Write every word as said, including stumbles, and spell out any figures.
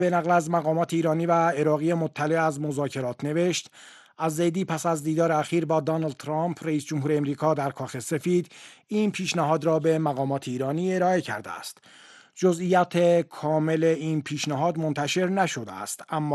به نقل از مقامات ایرانی و عراقی مطلع از مذاکرات نوشت از زیدی پس از دیدار اخیر با دونالد ترامپ رئیس جمهور امریکا در کاخ سفید این پیشنهاد را به مقامات ایرانی ارائه کرده است. جزئیات کامل این پیشنهاد منتشر نشده است، اما